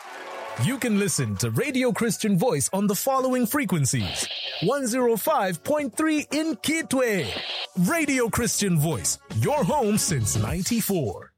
You can listen to Radio Christian Voice on the following frequencies. 105.3 in Kitwe. Radio Christian Voice, your home since 94.